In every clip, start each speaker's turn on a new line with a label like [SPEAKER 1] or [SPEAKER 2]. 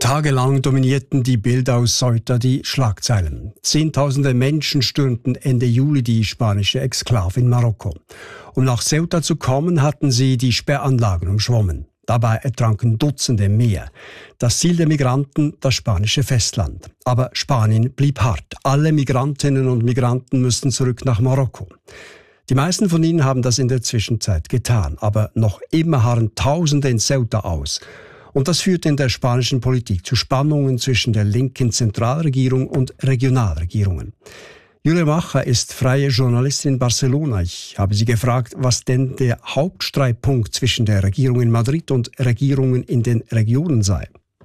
[SPEAKER 1] Tagelang dominierten die Bilder aus Ceuta die Schlagzeilen. Zehntausende Menschen stürmten Ende Juli die spanische Exklave in Marokko. Um nach Ceuta zu kommen, hatten sie die Sperranlagen umschwommen. Dabei ertranken Dutzende mehr. Das Ziel der Migranten, das spanische Festland. Aber Spanien blieb hart. Alle Migrantinnen und Migranten müssten zurück nach Marokko. Die meisten von ihnen haben das in der Zwischenzeit getan. Aber noch immer harren Tausende in Ceuta aus. Und das führt in der spanischen Politik zu Spannungen zwischen der linken Zentralregierung und Regionalregierungen. Julia Macha ist freie Journalistin in Barcelona. Ich habe sie gefragt, was denn der Hauptstreitpunkt zwischen der Regierung in Madrid und Regierungen in den Regionen sei.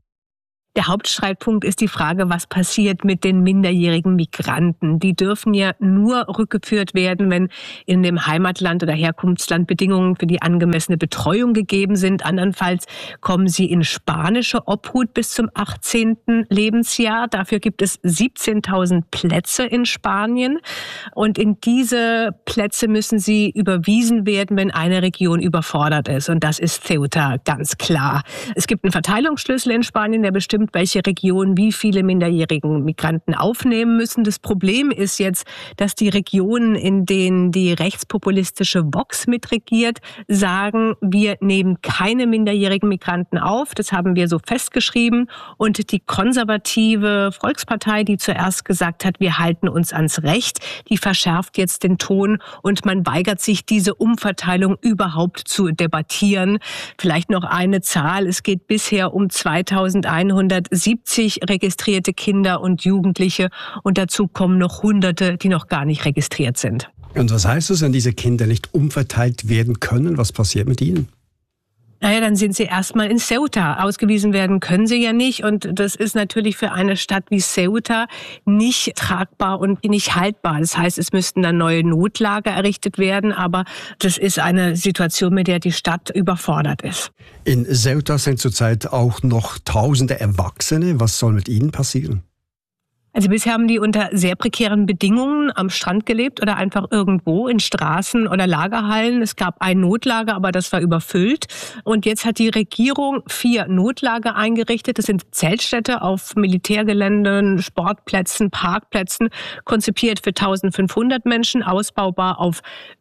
[SPEAKER 2] Der Hauptstreitpunkt ist die Frage, was passiert mit den minderjährigen Migranten. Die dürfen ja nur rückgeführt werden, wenn in dem Heimatland oder Herkunftsland Bedingungen für die angemessene Betreuung gegeben sind. Andernfalls kommen sie in spanische Obhut bis zum 18. Lebensjahr. Dafür gibt es 17.000 Plätze in Spanien. Und in diese Plätze müssen sie überwiesen werden, wenn eine Region überfordert ist. Und das ist Ceuta ganz klar. Es gibt einen Verteilungsschlüssel in Spanien, der bestimmt, welche Regionen wie viele minderjährigen Migranten aufnehmen müssen. Das Problem ist jetzt, dass die Regionen, in denen die rechtspopulistische Vox mitregiert, sagen, wir nehmen keine minderjährigen Migranten auf. Das haben wir so festgeschrieben. Und die konservative Volkspartei, die zuerst gesagt hat, wir halten uns ans Recht, die verschärft jetzt den Ton und man weigert sich, diese Umverteilung überhaupt zu debattieren. Vielleicht noch eine Zahl. Es geht bisher um 2170 registrierte Kinder und Jugendliche und dazu kommen noch Hunderte, die noch gar nicht registriert sind.
[SPEAKER 1] Und was heißt es, wenn diese Kinder nicht umverteilt werden können? Was passiert mit ihnen?
[SPEAKER 2] Naja, dann sind sie erstmal in Ceuta. Ausgewiesen werden können sie ja nicht. Und das ist natürlich für eine Stadt wie Ceuta nicht tragbar und nicht haltbar. Das heißt, es müssten dann neue Notlager errichtet werden. Aber das ist eine Situation, mit der die Stadt überfordert ist.
[SPEAKER 1] In Ceuta sind zurzeit auch noch Tausende Erwachsene. Was soll mit ihnen passieren?
[SPEAKER 2] Also bisher haben die unter sehr prekären Bedingungen am Strand gelebt oder einfach irgendwo in Straßen oder Lagerhallen. Es gab ein Notlager, aber das war überfüllt. Und jetzt hat die Regierung 4 Notlager eingerichtet. Das sind Zeltstädte auf Militärgeländen, Sportplätzen, Parkplätzen, konzipiert für 1500 Menschen, ausbaubar auf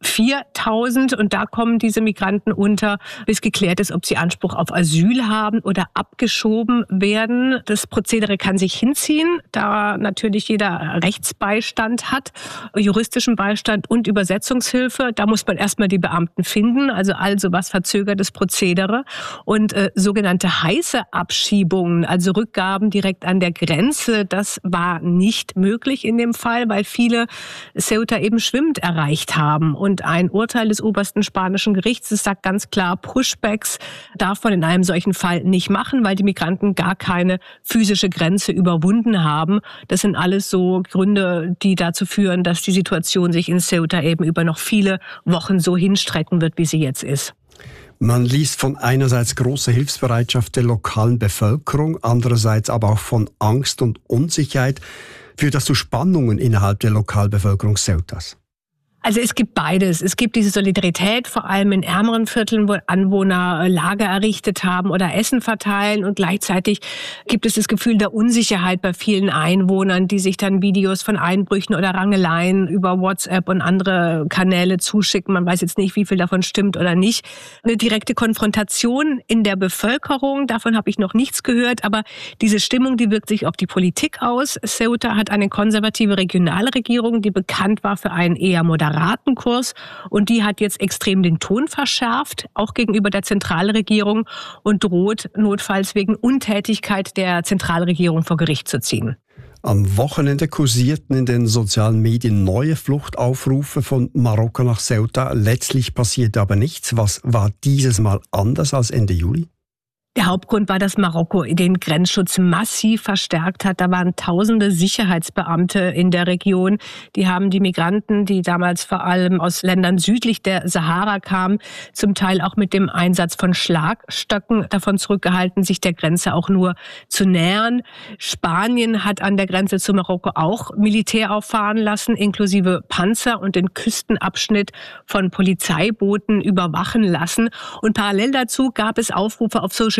[SPEAKER 2] 4000. Und da kommen diese Migranten unter, bis geklärt ist, ob sie Anspruch auf Asyl haben oder abgeschoben werden. Das Prozedere kann sich hinziehen, da natürlich jeder Rechtsbeistand hat, juristischen Beistand und Übersetzungshilfe. Da muss man erstmal die Beamten finden, also was verzögert das Prozedere. Und sogenannte heiße Abschiebungen, also Rückgaben direkt an der Grenze, das war nicht möglich in dem Fall, weil viele Ceuta eben schwimmend erreicht haben. Und ein Urteil des obersten spanischen Gerichts, das sagt ganz klar, Pushbacks darf man in einem solchen Fall nicht machen, weil die Migranten gar keine physische Grenze überwunden haben. Das sind alles so Gründe, die dazu führen, dass die Situation sich in Ceuta eben über noch viele Wochen so hinstrecken wird, wie sie jetzt ist.
[SPEAKER 1] Man liest von einerseits großer Hilfsbereitschaft der lokalen Bevölkerung, andererseits aber auch von Angst und Unsicherheit. Führt das zu Spannungen innerhalb der Lokalbevölkerung Ceutas?
[SPEAKER 2] Also es gibt beides. Es gibt diese Solidarität, vor allem in ärmeren Vierteln, wo Anwohner Lager errichtet haben oder Essen verteilen. Und gleichzeitig gibt es das Gefühl der Unsicherheit bei vielen Einwohnern, die sich dann Videos von Einbrüchen oder Rangeleien über WhatsApp und andere Kanäle zuschicken. Man weiß jetzt nicht, wie viel davon stimmt oder nicht. Eine direkte Konfrontation in der Bevölkerung, davon habe ich noch nichts gehört. Aber diese Stimmung, die wirkt sich auf die Politik aus. Ceuta hat eine konservative Regionalregierung, die bekannt war für einen eher moderaten Kurs, und die hat jetzt extrem den Ton verschärft, auch gegenüber der Zentralregierung, und droht notfalls wegen Untätigkeit der Zentralregierung vor Gericht zu ziehen.
[SPEAKER 1] Am Wochenende kursierten in den sozialen Medien neue Fluchtaufrufe von Marokko nach Ceuta. Letztlich passierte aber nichts. Was war dieses Mal anders als Ende Juli?
[SPEAKER 2] Der Hauptgrund war, dass Marokko den Grenzschutz massiv verstärkt hat. Da waren tausende Sicherheitsbeamte in der Region. Die haben die Migranten, die damals vor allem aus Ländern südlich der Sahara kamen, zum Teil auch mit dem Einsatz von Schlagstöcken davon zurückgehalten, sich der Grenze auch nur zu nähern. Spanien hat an der Grenze zu Marokko auch Militär auffahren lassen, inklusive Panzer, und den Küstenabschnitt von Polizeibooten überwachen lassen. Und parallel dazu gab es Aufrufe auf Social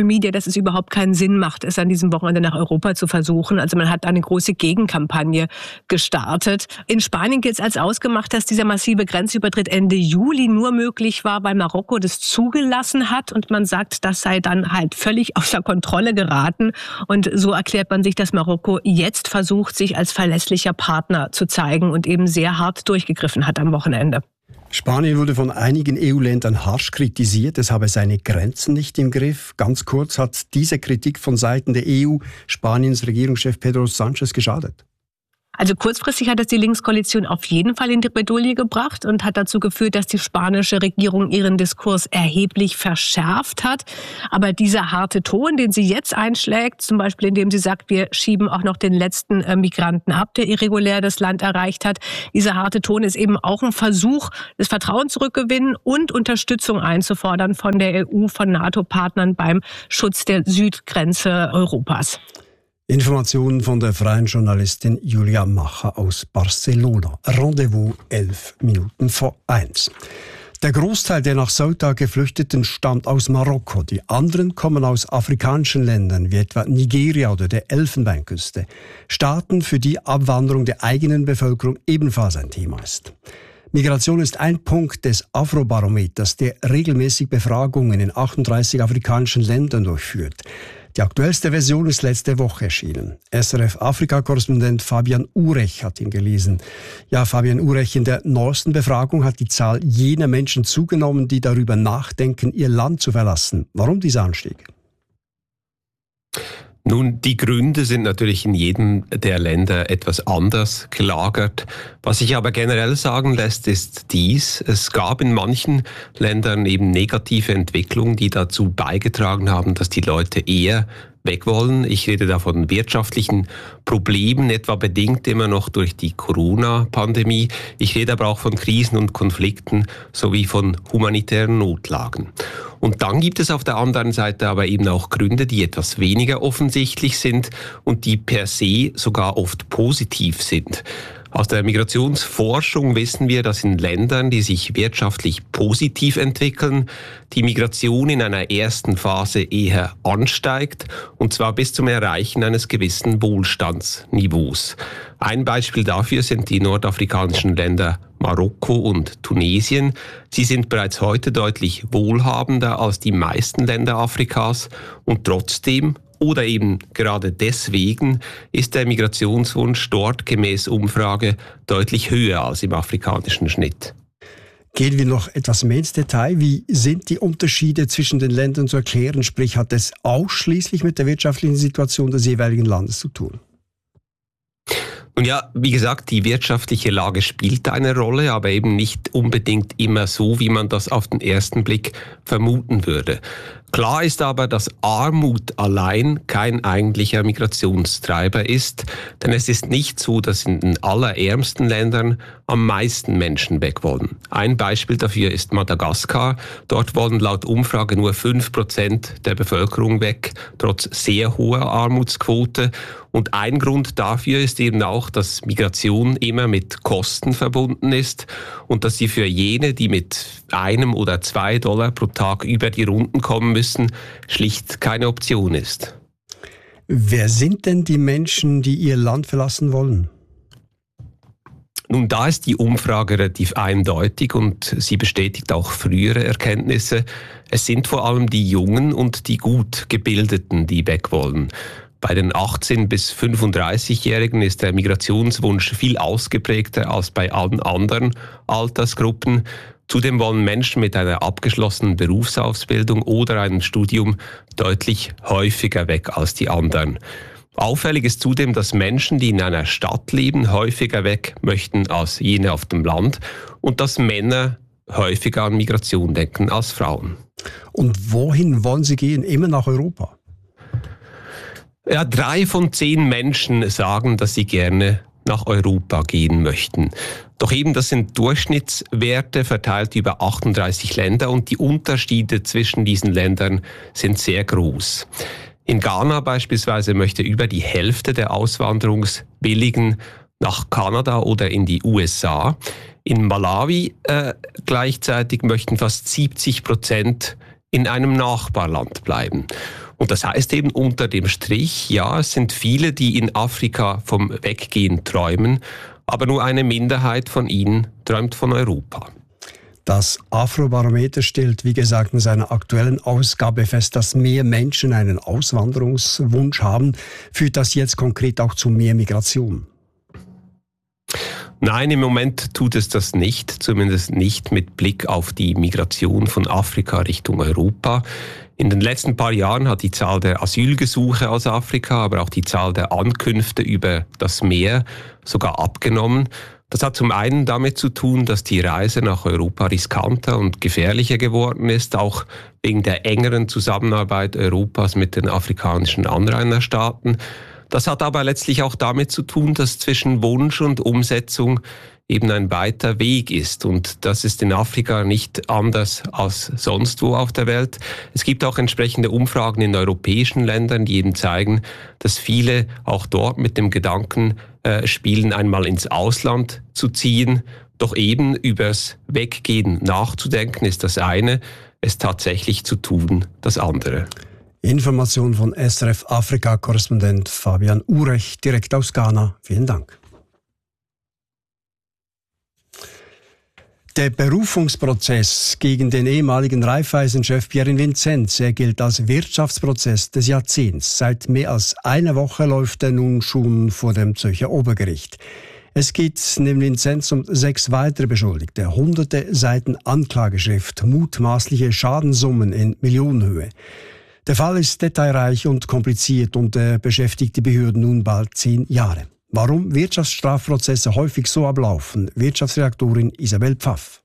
[SPEAKER 2] Social Media, dass es überhaupt keinen Sinn macht, es an diesem Wochenende nach Europa zu versuchen. Also man hat eine große Gegenkampagne gestartet. In Spanien gilt es als ausgemacht, dass dieser massive Grenzübertritt Ende Juli nur möglich war, weil Marokko das zugelassen hat. Und man sagt, das sei dann halt völlig außer Kontrolle geraten. Und so erklärt man sich, dass Marokko jetzt versucht, sich als verlässlicher Partner zu zeigen und eben sehr hart durchgegriffen hat am Wochenende.
[SPEAKER 1] Spanien wurde von einigen EU-Ländern harsch kritisiert, es habe seine Grenzen nicht im Griff. Ganz kurz, hat diese Kritik von Seiten der EU Spaniens Regierungschef Pedro Sánchez geschadet?
[SPEAKER 2] Also kurzfristig hat es die Linkskoalition auf jeden Fall in die Bredouille gebracht und hat dazu geführt, dass die spanische Regierung ihren Diskurs erheblich verschärft hat. Aber dieser harte Ton, den sie jetzt einschlägt, zum Beispiel indem sie sagt, wir schieben auch noch den letzten Migranten ab, der irregulär das Land erreicht hat, dieser harte Ton ist eben auch ein Versuch, das Vertrauen zurückgewinnen und Unterstützung einzufordern von der EU, von NATO-Partnern beim Schutz der Südgrenze Europas.
[SPEAKER 1] Informationen von der freien Journalistin Julia Macher aus Barcelona. Rendezvous 1:11. Der Großteil der nach Ceuta Geflüchteten stammt aus Marokko. Die anderen kommen aus afrikanischen Ländern, wie etwa Nigeria oder der Elfenbeinküste. Staaten, für die Abwanderung der eigenen Bevölkerung ebenfalls ein Thema ist. Migration ist ein Punkt des Afrobarometers, der regelmäßig Befragungen in 38 afrikanischen Ländern durchführt. Die aktuellste Version ist letzte Woche erschienen. SRF-Afrika-Korrespondent Fabian Urech hat ihn gelesen. Ja, Fabian Urech, in der neuesten Befragung hat die Zahl jener Menschen zugenommen, die darüber nachdenken, ihr Land zu verlassen. Warum dieser Anstieg?
[SPEAKER 3] Nun, die Gründe sind natürlich in jedem der Länder etwas anders gelagert. Was sich aber generell sagen lässt, ist dies: Es gab in manchen Ländern eben negative Entwicklungen, die dazu beigetragen haben, dass die Leute eher weg wollen. Ich rede da von wirtschaftlichen Problemen, etwa bedingt immer noch durch die Corona-Pandemie. Ich rede aber auch von Krisen und Konflikten sowie von humanitären Notlagen. Und dann gibt es auf der anderen Seite aber eben auch Gründe, die etwas weniger offensichtlich sind und die per se sogar oft positiv sind. Aus der Migrationsforschung wissen wir, dass in Ländern, die sich wirtschaftlich positiv entwickeln, die Migration in einer ersten Phase eher ansteigt, und zwar bis zum Erreichen eines gewissen Wohlstandsniveaus. Ein Beispiel dafür sind die nordafrikanischen Länder Marokko und Tunesien. Sie sind bereits heute deutlich wohlhabender als die meisten Länder Afrikas und trotzdem oder eben gerade deswegen ist der Migrationswunsch dort gemäß Umfrage deutlich höher als im afrikanischen Schnitt.
[SPEAKER 1] Gehen wir noch etwas mehr ins Detail. Wie sind die Unterschiede zwischen den Ländern zu erklären? Sprich, hat es ausschließlich mit der wirtschaftlichen Situation des jeweiligen Landes zu tun?
[SPEAKER 3] Und ja, wie gesagt, die wirtschaftliche Lage spielt eine Rolle, aber eben nicht unbedingt immer so, wie man das auf den ersten Blick vermuten würde. Klar ist aber, dass Armut allein kein eigentlicher Migrationstreiber ist, denn es ist nicht so, dass in den allerärmsten Ländern am meisten Menschen weg wollen. Ein Beispiel dafür ist Madagaskar. Dort wollen laut Umfrage nur 5% der Bevölkerung weg, trotz sehr hoher Armutsquote. Und ein Grund dafür ist eben auch, dass Migration immer mit Kosten verbunden ist und dass sie für jene, die mit $1 oder $2 pro Tag über die Runden kommen müssen, schlicht keine Option ist.
[SPEAKER 1] Wer sind denn die Menschen, die ihr Land verlassen wollen?
[SPEAKER 3] Nun, da ist die Umfrage relativ eindeutig und sie bestätigt auch frühere Erkenntnisse. Es sind vor allem die Jungen und die gut Gebildeten, die weg wollen. Bei den 18- bis 35-Jährigen ist der Migrationswunsch viel ausgeprägter als bei allen anderen Altersgruppen. Zudem wollen Menschen mit einer abgeschlossenen Berufsausbildung oder einem Studium deutlich häufiger weg als die anderen. Auffällig ist zudem, dass Menschen, die in einer Stadt leben, häufiger weg möchten als jene auf dem Land und dass Männer häufiger an Migration denken als Frauen.
[SPEAKER 1] Und wohin wollen sie gehen? Immer nach Europa?
[SPEAKER 3] Ja, 3 von 10 Menschen sagen, dass sie gerne nach Europa gehen möchten. Doch eben, das sind Durchschnittswerte verteilt über 38 Länder und die Unterschiede zwischen diesen Ländern sind sehr groß. In Ghana beispielsweise möchte über die Hälfte der Auswanderungswilligen nach Kanada oder in die USA. In Malawi gleichzeitig möchten fast 70% in einem Nachbarland bleiben. Und das heißt eben unter dem Strich, ja, es sind viele, die in Afrika vom Weggehen träumen, aber nur eine Minderheit von ihnen träumt von Europa.
[SPEAKER 1] Das Afrobarometer stellt, wie gesagt, in seiner aktuellen Ausgabe fest, dass mehr Menschen einen Auswanderungswunsch haben. Führt das jetzt konkret auch zu mehr Migration?
[SPEAKER 3] Nein, im Moment tut es das nicht, zumindest nicht mit Blick auf die Migration von Afrika Richtung Europa. In den letzten paar Jahren hat die Zahl der Asylgesuche aus Afrika, aber auch die Zahl der Ankünfte über das Meer sogar abgenommen. Das hat zum einen damit zu tun, dass die Reise nach Europa riskanter und gefährlicher geworden ist, auch wegen der engeren Zusammenarbeit Europas mit den afrikanischen Anrainerstaaten. Das hat aber letztlich auch damit zu tun, dass zwischen Wunsch und Umsetzung eben ein weiter Weg ist. Und das ist in Afrika nicht anders als sonst wo auf der Welt. Es gibt auch entsprechende Umfragen in europäischen Ländern, die eben zeigen, dass viele auch dort mit dem Gedanken spielen, einmal ins Ausland zu ziehen. Doch eben übers Weggehen nachzudenken ist das eine, es tatsächlich zu tun das andere.
[SPEAKER 1] Information von SRF Afrika-Korrespondent Fabian Urech, direkt aus Ghana. Vielen Dank. Der Berufungsprozess gegen den ehemaligen Raiffeisen-Chef Pierin Vinzenz, er gilt als Wirtschaftsprozess des Jahrzehnts. Seit mehr als einer Woche läuft er nun schon vor dem Zürcher Obergericht. Es geht neben Vinzenz um 6 weitere Beschuldigte, hunderte Seiten Anklageschrift, mutmaßliche Schadenssummen in Millionenhöhe. Der Fall ist detailreich und kompliziert und beschäftigt die Behörden nun bald 10 Jahre. Warum Wirtschaftsstrafprozesse häufig so ablaufen, Wirtschaftsredaktorin Isabel Pfaff.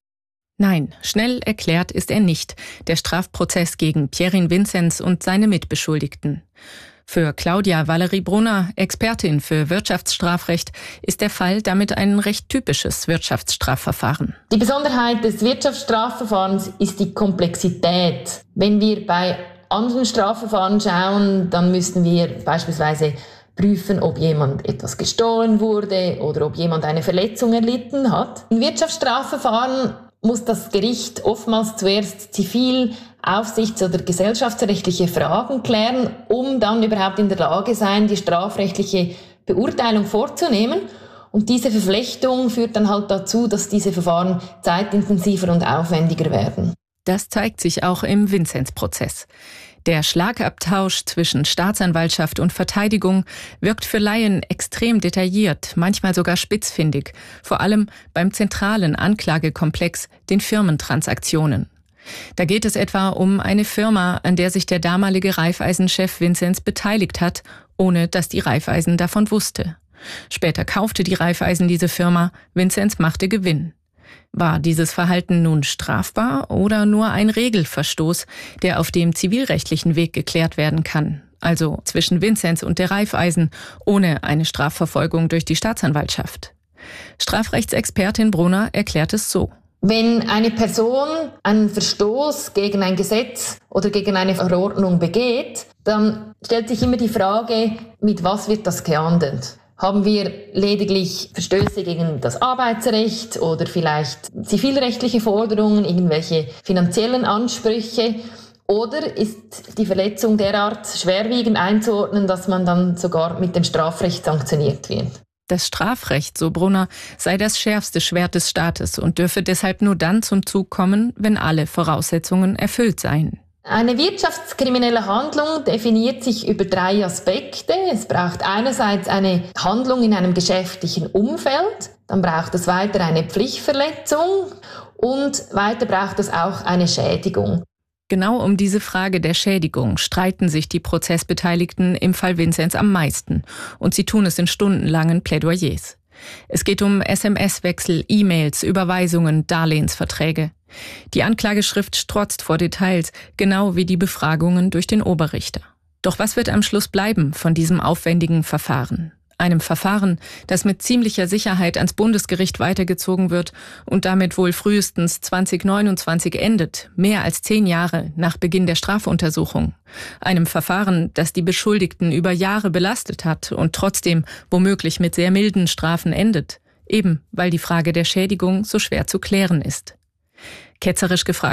[SPEAKER 4] Nein, schnell erklärt ist er nicht, der Strafprozess gegen Pierin Vinzenz und seine Mitbeschuldigten. Für Claudia Valerie Brunner, Expertin für Wirtschaftsstrafrecht, ist der Fall damit ein recht typisches Wirtschaftsstrafverfahren.
[SPEAKER 5] Die Besonderheit des Wirtschaftsstrafverfahrens ist die Komplexität. Wenn wir bei anderen Strafverfahren schauen, dann müssten wir beispielsweise prüfen, ob jemand etwas gestohlen wurde oder ob jemand eine Verletzung erlitten hat. In Wirtschaftsstrafverfahren muss das Gericht oftmals zuerst zivil-, aufsichts- oder gesellschaftsrechtliche Fragen klären, um dann überhaupt in der Lage sein, die strafrechtliche Beurteilung vorzunehmen. Und diese Verflechtung führt dann halt dazu, dass diese Verfahren zeitintensiver und aufwendiger werden.
[SPEAKER 4] Das zeigt sich auch im Vinzenz-Prozess. Der Schlagabtausch zwischen Staatsanwaltschaft und Verteidigung wirkt für Laien extrem detailliert, manchmal sogar spitzfindig, vor allem beim zentralen Anklagekomplex, den Firmentransaktionen. Da geht es etwa um eine Firma, an der sich der damalige Raiffeisen-Chef Vinzenz beteiligt hat, ohne dass die Raiffeisen davon wusste. Später kaufte die Raiffeisen diese Firma, Vinzenz machte Gewinn. War dieses Verhalten nun strafbar oder nur ein Regelverstoß, der auf dem zivilrechtlichen Weg geklärt werden kann, also zwischen Vinzenz und der Raiffeisen, ohne eine Strafverfolgung durch die Staatsanwaltschaft? Strafrechtsexpertin Brunner erklärt es so.
[SPEAKER 5] Wenn eine Person einen Verstoß gegen ein Gesetz oder gegen eine Verordnung begeht, dann stellt sich immer die Frage, mit was wird das geahndet? Haben wir lediglich Verstöße gegen das Arbeitsrecht oder vielleicht zivilrechtliche Forderungen, irgendwelche finanziellen Ansprüche? Oder ist die Verletzung derart schwerwiegend einzuordnen, dass man dann sogar mit dem Strafrecht sanktioniert wird?
[SPEAKER 4] Das Strafrecht, so Brunner, sei das schärfste Schwert des Staates und dürfe deshalb nur dann zum Zug kommen, wenn alle Voraussetzungen erfüllt seien.
[SPEAKER 5] Eine wirtschaftskriminelle Handlung definiert sich über 3 Aspekte. Es braucht einerseits eine Handlung in einem geschäftlichen Umfeld, dann braucht es weiter eine Pflichtverletzung und weiter braucht es auch eine Schädigung.
[SPEAKER 4] Genau um diese Frage der Schädigung streiten sich die Prozessbeteiligten im Fall Vinzenz am meisten und sie tun es in stundenlangen Plädoyers. Es geht um SMS-Wechsel, E-Mails, Überweisungen, Darlehensverträge. Die Anklageschrift strotzt vor Details, genau wie die Befragungen durch den Oberrichter. Doch was wird am Schluss bleiben von diesem aufwendigen Verfahren? Einem Verfahren, das mit ziemlicher Sicherheit ans Bundesgericht weitergezogen wird und damit wohl frühestens 2029 endet, mehr als 10 Jahre nach Beginn der Strafuntersuchung. Einem Verfahren, das die Beschuldigten über Jahre belastet hat und trotzdem womöglich mit sehr milden Strafen endet, eben weil die Frage der Schädigung so schwer zu klären ist. Ketzerisch gefragt,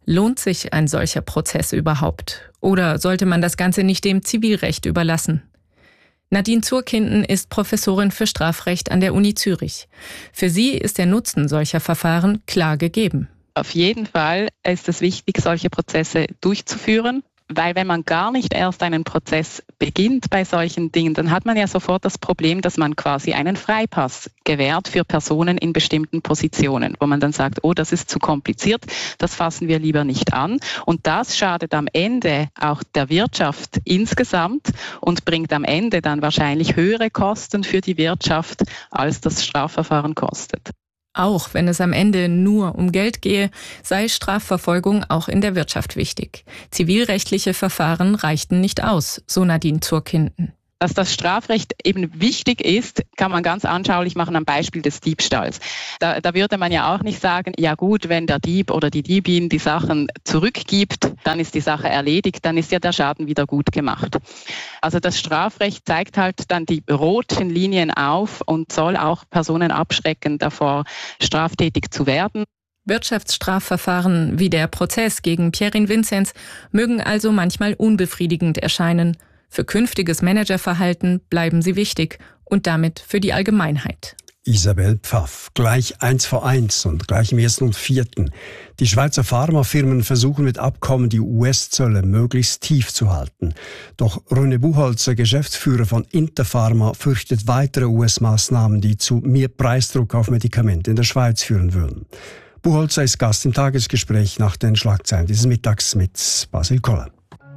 [SPEAKER 4] Lohnt sich ein solcher Prozess überhaupt? Oder sollte man das Ganze nicht dem Zivilrecht überlassen? Nadine Zurkinden ist Professorin für Strafrecht an der Uni Zürich. Für sie ist der Nutzen solcher Verfahren klar gegeben.
[SPEAKER 6] Auf jeden Fall ist es wichtig, solche Prozesse durchzuführen. Weil wenn man gar nicht erst einen Prozess beginnt bei solchen Dingen, dann hat man ja sofort das Problem, dass man quasi einen Freipass gewährt für Personen in bestimmten Positionen, wo man dann sagt, oh, das ist zu kompliziert, das fassen wir lieber nicht an. Und das schadet am Ende auch der Wirtschaft insgesamt und bringt am Ende dann wahrscheinlich höhere Kosten für die Wirtschaft, als das Strafverfahren kostet.
[SPEAKER 4] Auch wenn es am Ende nur um Geld gehe, sei Strafverfolgung auch in der Wirtschaft wichtig. Zivilrechtliche Verfahren reichten nicht aus, so Nadine Zurkinden.
[SPEAKER 6] Dass das Strafrecht eben wichtig ist, kann man ganz anschaulich machen am Beispiel des Diebstahls. Da würde man ja auch nicht sagen, ja gut, wenn der Dieb oder die Diebin die Sachen zurückgibt, dann ist die Sache erledigt, dann ist ja der Schaden wieder gut gemacht. Also das Strafrecht zeigt halt dann die roten Linien auf und soll auch Personen abschrecken, davor straftätig zu werden.
[SPEAKER 4] Wirtschaftsstrafverfahren wie der Prozess gegen Pierin Vinzenz mögen also manchmal unbefriedigend erscheinen. Für künftiges Managerverhalten bleiben sie wichtig und damit für die Allgemeinheit.
[SPEAKER 1] Isabel Pfaff, gleich 1:1 und gleich im 1. und 4. Die Schweizer Pharmafirmen versuchen mit Abkommen die US-Zölle möglichst tief zu halten. Doch René Buchholzer, Geschäftsführer von Interpharma, fürchtet weitere US-Maßnahmen, die zu mehr Preisdruck auf Medikamente in der Schweiz führen würden. Buchholzer ist Gast im Tagesgespräch nach den Schlagzeilen dieses Mittags mit Basil Koller.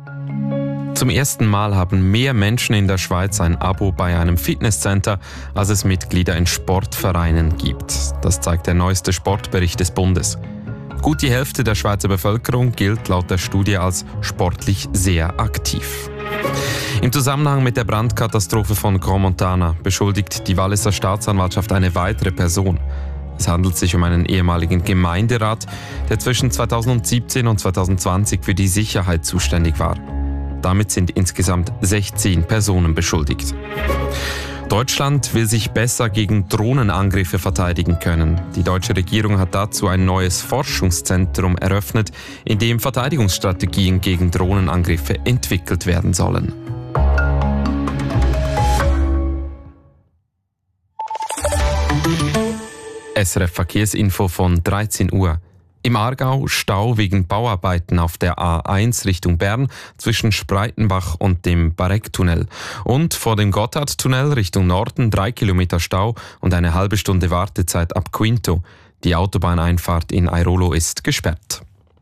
[SPEAKER 7] Zum ersten Mal haben mehr Menschen in der Schweiz ein Abo bei einem Fitnesscenter, als es Mitglieder in Sportvereinen gibt. Das zeigt der neueste Sportbericht des Bundes. Gut die Hälfte der Schweizer Bevölkerung gilt laut der Studie als sportlich sehr aktiv. Im Zusammenhang mit der Brandkatastrophe von Crans-Montana beschuldigt die Walliser Staatsanwaltschaft eine weitere Person. Es handelt sich um einen ehemaligen Gemeinderat, der zwischen 2017 und 2020 für die Sicherheit zuständig war. Damit sind insgesamt 16 Personen beschuldigt. Deutschland will sich besser gegen Drohnenangriffe verteidigen können. Die deutsche Regierung hat dazu ein neues Forschungszentrum eröffnet, in dem Verteidigungsstrategien gegen Drohnenangriffe entwickelt werden sollen. SRF Verkehrsinfo von 13 Uhr. Im Aargau Stau wegen Bauarbeiten auf der A1 Richtung Bern zwischen Spreitenbach und dem Barecktunnel. Und vor dem Gotthardtunnel Richtung Norden 3 Kilometer Stau und eine halbe Stunde Wartezeit ab Quinto. Die Autobahneinfahrt in Airolo ist gesperrt.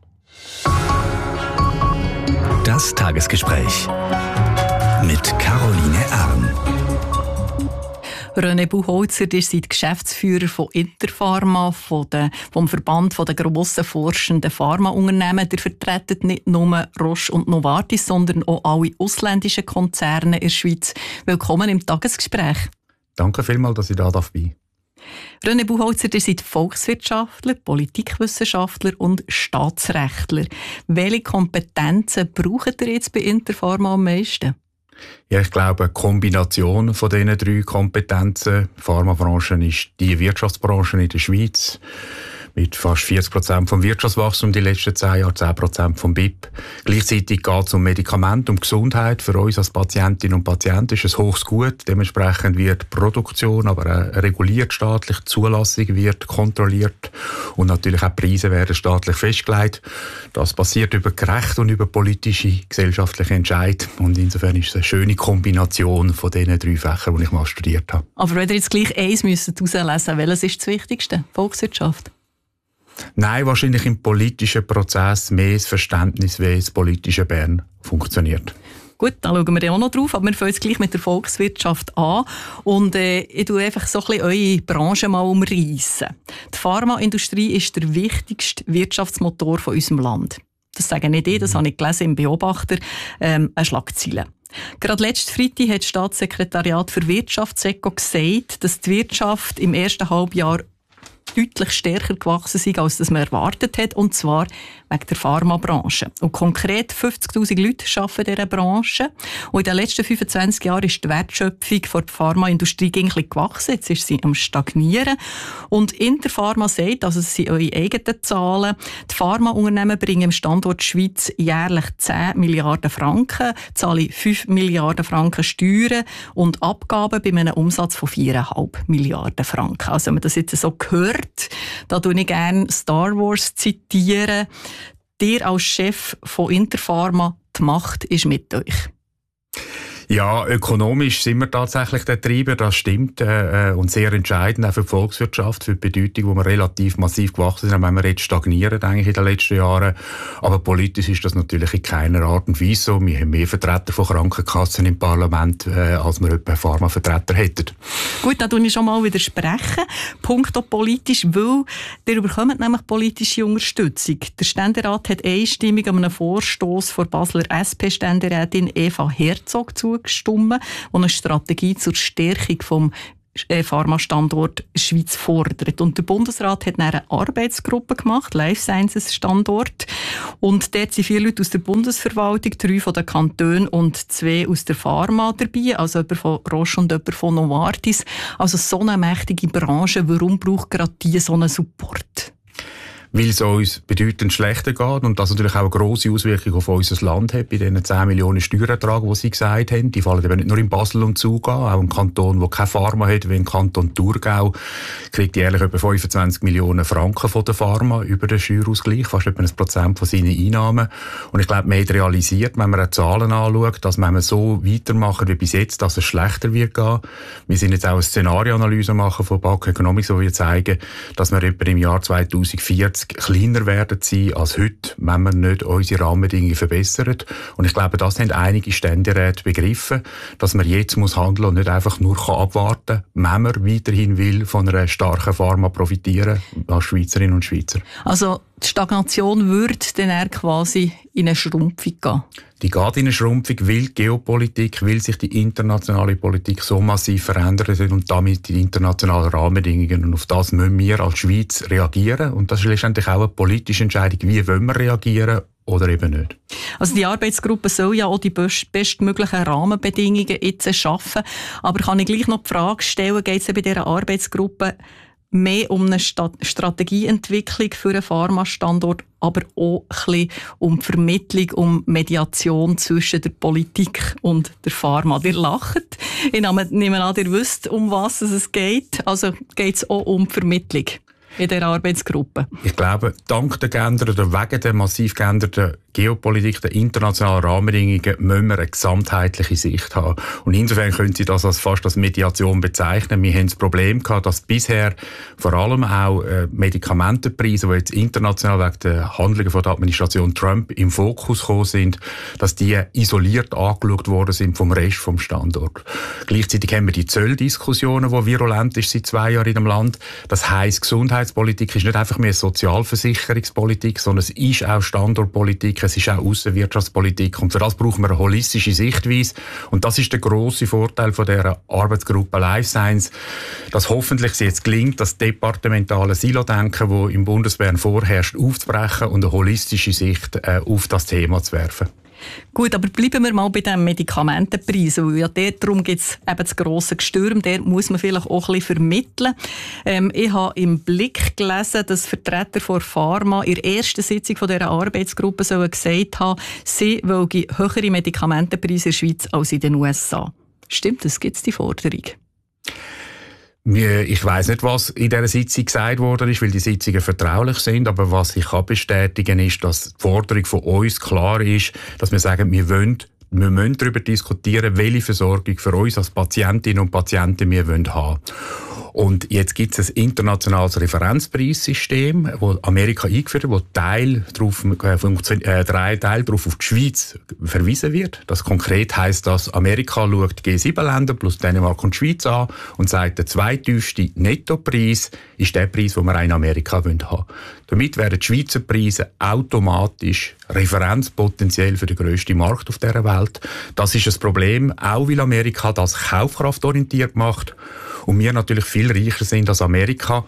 [SPEAKER 8] Das Tagesgespräch mit Caroline Erm.
[SPEAKER 9] René Buchholzer, ihr seid Geschäftsführer von Interpharma, vom Verband der grossen forschenden Pharmaunternehmen. Ihr vertretet nicht nur Roche und Novartis, sondern auch alle ausländischen Konzerne in der Schweiz. Willkommen im Tagesgespräch.
[SPEAKER 10] Danke vielmals, dass ich da bin.
[SPEAKER 9] René Buchholzer, ihr seid Volkswirtschaftler, Politikwissenschaftler und Staatsrechtler. Welche Kompetenzen braucht ihr jetzt bei Interpharma am meisten?
[SPEAKER 10] Ja, ich glaube, eine Kombination von diesen 3 Kompetenzen. Die Pharmabranche ist die Wirtschaftsbranche in der Schweiz. Mit fast 40% vom Wirtschaftswachstum die letzten 10 Jahre, 10% vom BIP. Gleichzeitig geht es um Medikamente, um Gesundheit. Für uns als Patientinnen und Patienten ist es hohes Gut. Dementsprechend wird Produktion, aber auch reguliert staatlich, Zulassung wird kontrolliert und natürlich auch Preise werden staatlich festgelegt. Das passiert über gerechte und über politische, gesellschaftliche Entscheid. Und insofern ist es eine schöne Kombination von diesen 3 Fächern, die ich mal studiert habe.
[SPEAKER 9] Aber wenn ihr jetzt gleich eins herauslesen müsst, welches ist das Wichtigste? Volkswirtschaft?
[SPEAKER 10] Nein, wahrscheinlich im politischen Prozess mehr das Verständnis, wie das politische Bern funktioniert.
[SPEAKER 9] Gut, da schauen wir ja auch noch drauf, aber wir fangen jetzt gleich mit der Volkswirtschaft an. Und ich tue einfach so ein bisschen eure Branche mal umreissen. Die Pharmaindustrie ist der wichtigste Wirtschaftsmotor von unserem Land. Das sage nicht ich, das habe ich gelesen im Beobachter, eine Schlagzeile. Gerade letzten Freitag hat das Staatssekretariat für Wirtschaft SECO gesagt, dass die Wirtschaft im ersten Halbjahr deutlich stärker gewachsen sind, als das man erwartet hat, und zwar wegen der Pharmabranche. Und konkret 50'000 Leute arbeiten in dieser Branche. Und in den letzten 25 Jahren ist die Wertschöpfung der Pharmaindustrie eigentlich gewachsen. Jetzt ist sie am Stagnieren. Und Interpharma sagt, also das sind eure eigenen Zahlen, die Pharmaunternehmen bringen im Standort Schweiz jährlich 10 Milliarden Franken, zahlen 5 Milliarden Franken Steuern und Abgaben bei einem Umsatz von 4,5 Milliarden Franken. Also wenn man das jetzt so hört, da tue ich gerne Star Wars zitieren. Dir als Chef von Interpharma, die Macht ist mit euch.
[SPEAKER 10] Ja, ökonomisch sind wir tatsächlich der Treiber, das stimmt, und sehr entscheidend auch für die Volkswirtschaft, für die Bedeutung, wo wir relativ massiv gewachsen sind, wenn wir jetzt stagnieren eigentlich in den letzten Jahren. Aber politisch ist das natürlich in keiner Art und Weise so. Wir haben mehr Vertreter von Krankenkassen im Parlament, als wir etwa Pharmavertreter hätten.
[SPEAKER 9] Gut, da tue ich schon mal widersprechen. Punkto politisch, weil ihr bekommt nämlich politische Unterstützung. Der Ständerat hat einstimmig an einem Vorstoss von Basler SP-Ständerätin Eva Herzog zugestimmt, die eine Strategie zur Stärkung vom Pharmastandort Schweiz fordert. Und der Bundesrat hat eine Arbeitsgruppe gemacht, Life Sciences Standort. Und dort sind 4 Leute aus der Bundesverwaltung, 3 von den Kantonen und 2 aus der Pharma dabei, also jemand von Roche und jemand von Novartis. Also so eine mächtige Branche, warum braucht gerade die so einen Support?
[SPEAKER 10] Weil es uns bedeutend schlechter geht und das natürlich auch eine grosse Auswirkung auf unser Land hat, bei diesen 10 Millionen Steuererträgen, die Sie gesagt haben. Die fallen eben nicht nur in Basel und Zug an, auch ein Kanton, der keine Pharma hat, wie ein Kanton Thurgau, kriegt jährlich etwa 25 Millionen Franken von der Pharma über den Steuerausgleich, fast etwa 1% von seinen Einnahmen. Und ich glaube, man hat realisiert, wenn man die Zahlen anschaut, dass wenn wir so weitermachen wie bis jetzt, dass es schlechter wird gehen. Wir sind jetzt auch eine Szenarioanalyse machen von BAK Economics, wo wir zeigen, dass wir etwa im Jahr 2040 kleiner werden sein als heute, wenn wir nicht unsere Rahmenbedingungen verbessern. Und ich glaube, das haben einige Ständeräte begriffen, dass man jetzt muss handeln und nicht einfach nur abwarten kann, wenn man weiterhin will von einer starken Pharma profitieren als Schweizerinnen und Schweizer.
[SPEAKER 9] Also die Stagnation würde dann eher quasi in eine Schrumpfung gehen?
[SPEAKER 10] Die geht in eine Schrumpfung, weil die Geopolitik, weil sich die internationale Politik so massiv verändert und damit die internationalen Rahmenbedingungen. Und auf das müssen wir als Schweiz reagieren. Und das ist letztendlich auch eine politische Entscheidung, wie wollen wir reagieren oder eben nicht.
[SPEAKER 9] Also die Arbeitsgruppe soll ja auch die bestmöglichen Rahmenbedingungen jetzt schaffen. Aber kann ich gleich noch die Frage stellen, geht es bei dieser Arbeitsgruppe mehr um eine Strategieentwicklung für einen Pharmastandort, aber auch ein bisschen um die Vermittlung, um Mediation zwischen der Politik und der Pharma. Ihr lacht. Ich nehme an, ihr wisst, um was es geht. Also geht es auch um die Vermittlung in dieser Arbeitsgruppe?
[SPEAKER 10] Ich glaube, dank der geänderten oder wegen der massiv geänderten Geopolitik, der internationalen Rahmenbedingungen, müssen wir eine gesamtheitliche Sicht haben. Und insofern können Sie das fast als Mediation bezeichnen. Wir haben das Problem gehabt, dass bisher vor allem auch Medikamentenpreise, die jetzt international wegen der Handlungen von der Administration Trump im Fokus gekommen sind, dass die isoliert angeschaut worden sind vom Rest vom Standort. Gleichzeitig haben wir die Zölldiskussionen, die virulent ist seit 2 Jahren in dem Land. Das heisst, Gesundheitspolitik ist nicht einfach mehr Sozialversicherungspolitik, sondern es ist auch Standortpolitik, es ist auch Aussenwirtschaftspolitik und für das brauchen wir eine holistische Sichtweise und das ist der grosse Vorteil von dieser Arbeitsgruppe Life Science, dass hoffentlich es jetzt gelingt, das departementale Silo-Denken, das im Bundesbern vorherrscht, aufzubrechen und eine holistische Sicht auf das Thema zu werfen.
[SPEAKER 9] Gut, aber bleiben wir mal bei den Medikamentenpreisen, weil ja darum gibt es eben das grosse Gestürm, der muss man vielleicht auch ein bisschen vermitteln. Ich habe im Blick gelesen, dass Vertreter von Pharma in der ersten Sitzung von dieser Arbeitsgruppe gesagt haben, sie wollen höhere Medikamentenpreise in der Schweiz als in den USA. Stimmt das? Gibt es die Forderung?
[SPEAKER 10] Ich weiss nicht, was in dieser Sitzung gesagt worden ist, weil die Sitzungen vertraulich sind. Aber was ich kann bestätigen ist, dass die Forderung von uns klar ist, dass wir sagen, wir müssen darüber diskutieren, welche Versorgung für uns als Patientinnen und Patienten wir haben wollen. Und jetzt gibt es ein internationales Referenzpreissystem, das Amerika eingeführt hat, wo Teil darauf auf die Schweiz verwiesen wird. Das konkret heisst, dass Amerika schaut G7-Länder plus Dänemark und Schweiz an und sagt, der zweittiefste Nettopreis ist der Preis, den wir in Amerika haben wollen. Damit werden die Schweizer Preise automatisch referenzpotenziell für den grössten Markt auf dieser Welt. Das ist ein Problem, auch weil Amerika das kaufkraftorientiert macht und wir natürlich viel reicher sind als Amerika.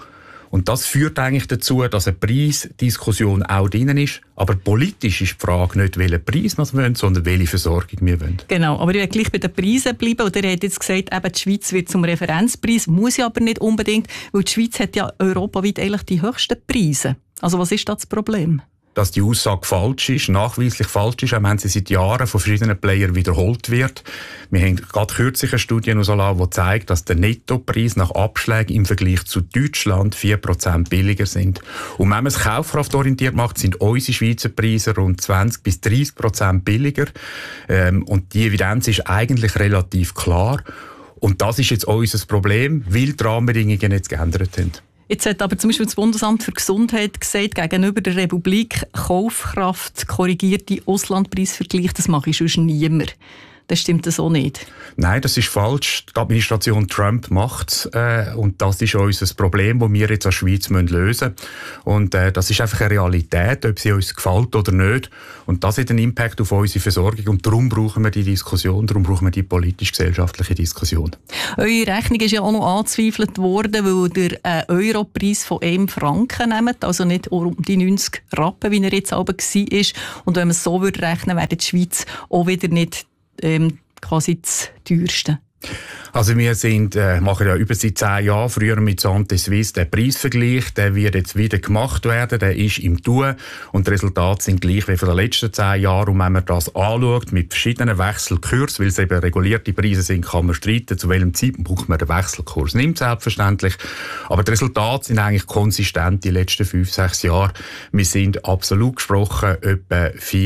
[SPEAKER 10] Und das führt eigentlich dazu, dass eine Preisdiskussion auch drin ist. Aber politisch ist die Frage nicht, welchen Preis wir wollen, sondern welche Versorgung wir wollen.
[SPEAKER 9] Genau, aber ich will gleich bei den Preisen bleiben. Und ihr habt jetzt gesagt, eben, die Schweiz wird zum Referenzpreis, muss ja aber nicht unbedingt, weil die Schweiz hat ja europaweit eigentlich die höchsten Preise. Also was ist da das Problem?
[SPEAKER 10] Dass die Aussage falsch ist, nachweislich falsch ist, auch wenn sie seit Jahren von verschiedenen Playern wiederholt wird. Wir haben gerade kürzlich eine Studie herausgelassen, die zeigt, dass der Nettopreis nach Abschlägen im Vergleich zu Deutschland 4% billiger sind. Und wenn man es kaufkraftorientiert macht, sind unsere Schweizer Preise rund 20-30% billiger. Und die Evidenz ist eigentlich relativ klar. Und das ist jetzt unser Problem, weil die Rahmenbedingungen jetzt geändert haben.
[SPEAKER 9] Jetzt hat aber zum Beispiel das Bundesamt für Gesundheit gesagt, gegenüber der Republik Kaufkraft korrigierte Auslandpreisvergleich, das mache ich sonst niemand. Das stimmt das auch nicht.
[SPEAKER 10] Nein, das ist falsch. Die Administration Trump macht es. Und das ist unser Problem, das wir jetzt als Schweiz lösen müssen. Und das ist einfach eine Realität, ob sie uns gefällt oder nicht. Und das hat einen Impact auf unsere Versorgung. Und darum brauchen wir die Diskussion, darum brauchen wir die politisch-gesellschaftliche Diskussion.
[SPEAKER 9] Eure Rechnung ist ja auch noch angezweifelt worden, weil ihr einen Europreis von 1 Franken nehmt, also nicht um die 90 Rappen, wie er jetzt aber war. Und wenn man es so rechnen würde, wäre die Schweiz auch wieder nicht quasi das teuerste.
[SPEAKER 10] Also wir machen ja über seit 10 Jahren, früher mit Santé Suisse, den Preisvergleich, der wird jetzt wieder gemacht werden, der ist im Tun und die Resultate sind gleich wie von den letzten 10 Jahren. Und wenn man das anschaut mit verschiedenen Wechselkursen, weil es eben regulierte Preise sind, kann man streiten, zu welchem Zeitpunkt man den Wechselkurs nimmt, selbstverständlich. Aber die Resultate sind eigentlich konsistent die letzten 5-6 Jahre. Wir sind absolut gesprochen etwa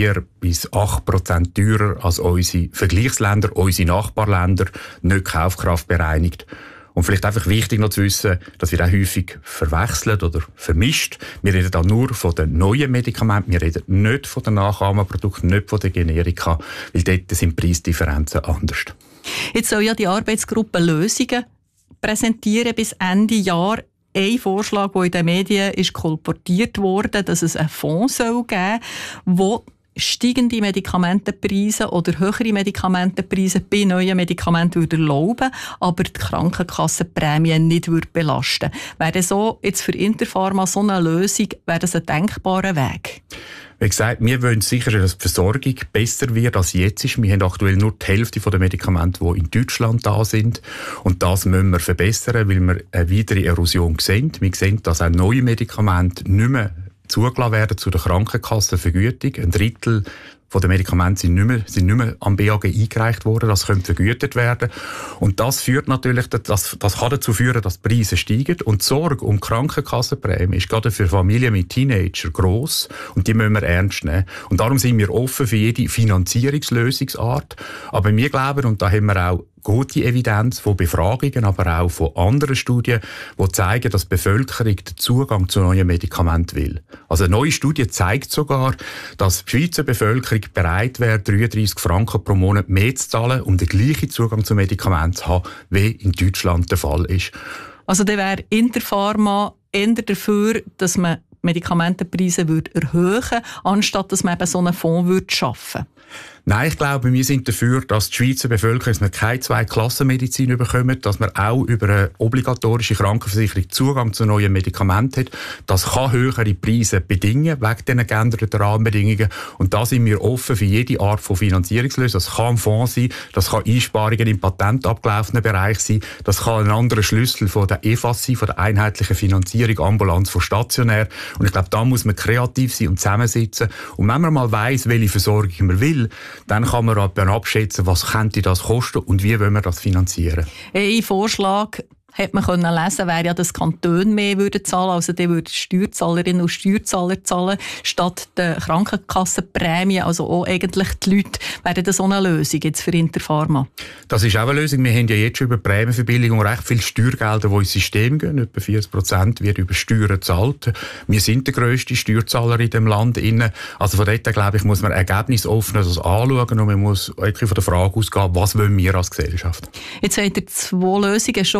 [SPEAKER 10] 4-8% teurer als unsere Vergleichsländer, unsere Nachbarländer, nicht Kaufkraft bereinigt. Und vielleicht einfach wichtig noch zu wissen, dass wir auch häufig verwechselt oder vermischt. Wir reden da nur von den neuen Medikamenten, wir reden nicht von den Nachahmerprodukten, nicht von den Generika, weil dort sind Preisdifferenzen anders.
[SPEAKER 9] Jetzt soll ja die Arbeitsgruppe Lösungen präsentieren bis Ende Jahr. Ein Vorschlag, der in den Medien ist kolportiert wurde, dass es einen Fonds geben soll, wo steigende Medikamentenpreise oder höhere Medikamentenpreise bei neuen Medikamenten würde erlauben, aber die Krankenkassenprämien nicht würde belasten. Wäre so jetzt für Interpharma so eine Lösung, wäre das ein denkbarer Weg?
[SPEAKER 10] Wie gesagt, wir wollen sicher, dass die Versorgung besser wird als jetzt ist. Wir haben aktuell nur die Hälfte der Medikamente, die in Deutschland da sind. Und das müssen wir verbessern, weil wir eine weitere Erosion sehen. Wir sehen, dass auch neue Medikamente nicht mehr zugelassen werden zu der Krankenkassenvergütung. Ein Drittel von den Medikamenten sind nicht mehr am BAG eingereicht worden. Das könnte vergütet werden. Und das führt natürlich, das kann dazu führen, dass die Preise steigen. Und die Sorge um die Krankenkassenprämie ist gerade für Familien mit Teenagern gross. Und die müssen wir ernst nehmen. Und darum sind wir offen für jede Finanzierungslösungsart. Aber wir glauben, und da haben wir auch gute Evidenz von Befragungen, aber auch von anderen Studien, die zeigen, dass die Bevölkerung den Zugang zu neuen Medikamenten will. Also eine neue Studie zeigt sogar, dass die Schweizer Bevölkerung bereit wäre, 33 Franken pro Monat mehr zu zahlen, um den gleichen Zugang zu Medikamenten zu haben, wie in Deutschland der Fall ist.
[SPEAKER 9] Also dann wäre Interpharma eher dafür, dass man Medikamentenpreise erhöhen würde, anstatt dass man eben so einen Fonds schaffen würde.
[SPEAKER 10] Nein, ich glaube, wir sind dafür, dass die Schweizer Bevölkerung keine Zweiklassenmedizin bekommt, dass man auch über eine obligatorische Krankenversicherung Zugang zu neuen Medikamenten hat. Das kann höhere Preise bedingen, wegen diesen geänderten Rahmenbedingungen. Und da sind wir offen für jede Art von Finanzierungslösung. Das kann ein Fonds sein, das kann Einsparungen im patentabgelaufenen Bereich sein, das kann ein anderer Schlüssel von der EFAS sein, von der einheitlichen Finanzierung, ambulant von stationär. Und ich glaube, da muss man kreativ sein und zusammensitzen. Und wenn man mal weiss, welche Versorgung man will, dann kann man abschätzen, was könnte das kosten und wie wollen wir das finanzieren.
[SPEAKER 9] Ein Vorschlag hat man können lesen, wäre ja, dass Kantone mehr würden zahlen, also die würden Steuerzahlerinnen und Steuerzahler zahlen, statt der Krankenkassenprämie, also auch eigentlich die Leute. Wäre das so eine Lösung jetzt für Interpharma?
[SPEAKER 10] Das ist auch eine Lösung. Wir haben ja jetzt schon über Prämienverbilligung recht viele Steuergelder, die ins System gehen. Etwa 40% wird über Steuern gezahlt. Wir sind der grösste Steuerzahler in dem Land. Also von dort, glaube ich, muss man ergebnisoffen das anschauen und man muss wirklich von der Frage ausgehen, was wollen wir als Gesellschaft.
[SPEAKER 9] Jetzt habt ihr 2 Lösungen schon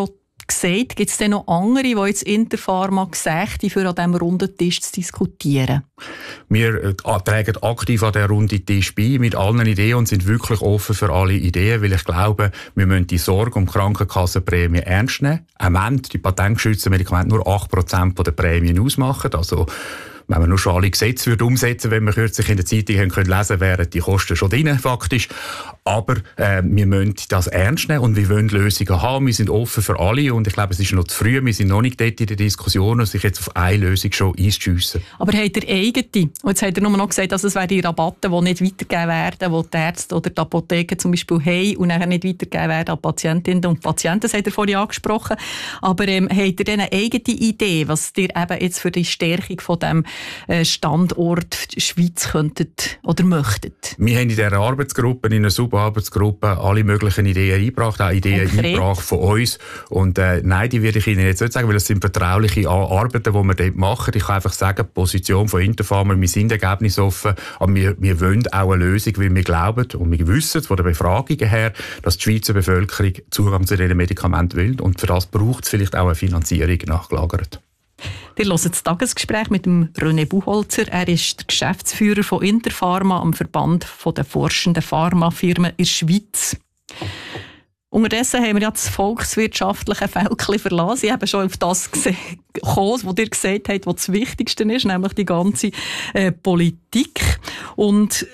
[SPEAKER 9] gesagt, gibt es denn noch andere, die jetzt Interpharma gesagt haben, für an diesem runden Tisch zu diskutieren?
[SPEAKER 10] Wir tragen aktiv an der runden Tisch bei mit allen Ideen und sind wirklich offen für alle Ideen, weil ich glaube, wir müssen die Sorge um die Krankenkassenprämie ernst nehmen. Auch wenn die patentgeschützten Medikamente nur 8% der Prämien ausmachen, also wenn man nur schon alle Gesetze umsetzen würde, wenn wir kürzlich in der Zeitung lesen können, wären die Kosten schon drin, faktisch. Aber wir müssen das ernst nehmen und wir wollen Lösungen haben. Wir sind offen für alle und ich glaube, es ist noch zu früh. Wir sind noch nicht dort in der Diskussion und sich jetzt auf eine Lösung schon einzuschiessen.
[SPEAKER 9] Aber habt ihr eigene? Und jetzt habt ihr nur noch gesagt, dass es die Rabatte, die nicht weitergegeben werden, die die Ärzte oder die Apotheken zum Beispiel haben und nachher nicht weitergegeben werden an Patientinnen und Patienten. Das habt ihr vorhin angesprochen. Aber habt ihr denn eine eigene Idee, was ihr eben jetzt für die Stärkung von dem Standort Schweiz könntet oder möchtet?
[SPEAKER 10] Wir haben in dieser Arbeitsgruppe, in einer Subarbeitsgruppe, alle möglichen Ideen eingebracht, auch Ideen eingebracht von uns. Und nein, die würde ich Ihnen jetzt nicht sagen, weil das sind vertrauliche Arbeiten, die wir dort machen. Ich kann einfach sagen, die Position von Interpharma, wir sind ergebnisoffen, aber wir wollen auch eine Lösung, weil wir glauben und wir wissen von den Befragungen her, dass die Schweizer Bevölkerung Zugang zu diesen Medikamenten will. Und für das braucht es vielleicht auch eine Finanzierung nachgelagert.
[SPEAKER 9] Ihr hört das Tagesgespräch mit dem René Buchholzer. Er ist der Geschäftsführer von Interpharma am Verband der forschenden Pharmafirmen in der Schweiz. Unterdessen haben wir ja das volkswirtschaftliche Feld verlassen. Sie haben schon auf das gekommen, was ihr gesagt habt, was das Wichtigste ist, nämlich die ganze Politik. Und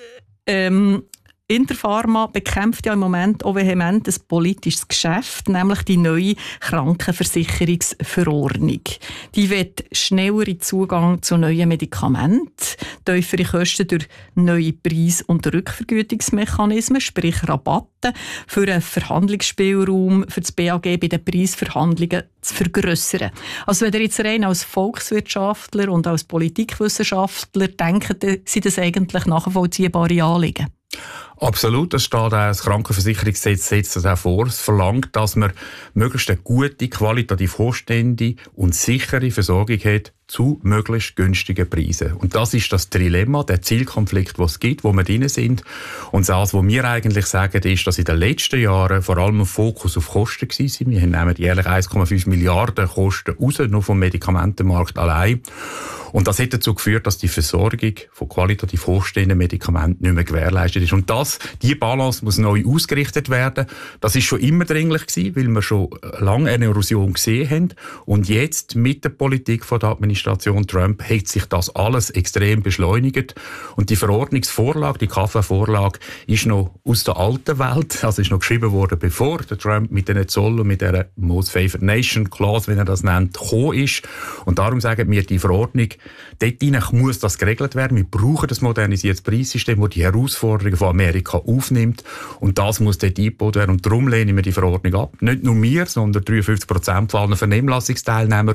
[SPEAKER 9] Interpharma bekämpft ja im Moment auch vehement ein politisches Geschäft, nämlich die neue Krankenversicherungsverordnung. Die will schnelleren Zugang zu neuen Medikamenten, tiefere Kosten durch neue Preis- und Rückvergütungsmechanismen, sprich Rabatte, für einen Verhandlungsspielraum für das BAG bei den Preisverhandlungen zu vergrössern. Also wenn ihr jetzt rein als Volkswirtschaftler und als Politikwissenschaftler denkt, sind das eigentlich nachvollziehbare Anliegen?
[SPEAKER 10] Absolut, das steht auch, das Krankenversicherungsgesetz setzt das auch vor. Es verlangt, dass man möglichst eine gute, qualitativ hochstehende und sichere Versorgung hat zu möglichst günstigen Preisen. Und das ist das Dilemma, der Zielkonflikt, den es gibt, wo wir drin sind. Und das, was wir eigentlich sagen, ist, dass in den letzten Jahren vor allem ein Fokus auf Kosten war. Wir nehmen jährlich 1,5 Milliarden Kosten raus, nur vom Medikamentenmarkt allein. Und das hat dazu geführt, dass die Versorgung von qualitativ hochstehenden Medikamenten nicht mehr gewährleistet ist. Und diese Balance muss neu ausgerichtet werden. Das ist schon immer dringlich gewesen, weil wir schon lange eine Erosion gesehen haben. Und jetzt mit der Politik von der Administration Trump hat sich das alles extrem beschleunigt. Und die Verordnungsvorlage, die KV-Vorlage, ist noch aus der alten Welt. Also ist noch geschrieben worden, bevor der Trump mit den Zoll und mit der Most Favored Nation Clause, wie er das nennt, gekommen ist. Und darum sagen wir, die Verordnung, dort muss das geregelt werden. Wir brauchen das modernisiertes Preissystem, das die Herausforderungen von Amerika aufnimmt. Und das muss dort eingebaut werden. Und darum lehnen wir die Verordnung ab. Nicht nur wir, sondern 53% von allen Vernehmlassungsteilnehmern,